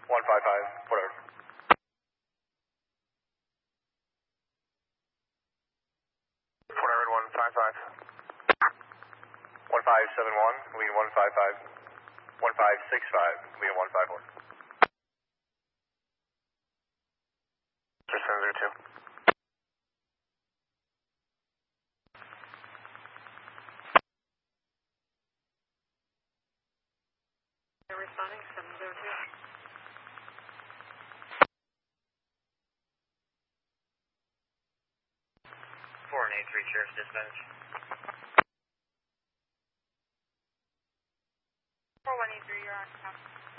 155, whatever. Whatever, 155. 1571, lead 155. 1565, lead 154. Just 702. Responding 702. 483 Sheriff's Dispatch. 4183, you're on.